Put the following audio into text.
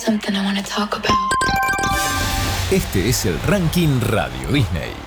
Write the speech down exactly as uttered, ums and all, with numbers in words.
something I wanna talk about. Este es el Ranking Radio Disney.